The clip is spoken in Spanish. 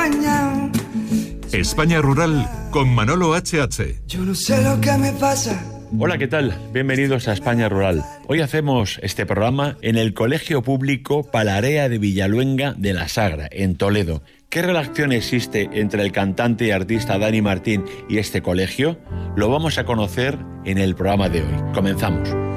engañado. España Rural con Manolo HH. Yo no sé lo que me pasa. Hola, ¿qué tal? Bienvenidos a España Rural. Hoy hacemos este programa en el Colegio Público Palarea de Villaluenga de la Sagra, en Toledo. ¿Qué relación existe entre el cantante y artista Dani Martín y este colegio? Lo vamos a conocer en el programa de hoy. Comenzamos.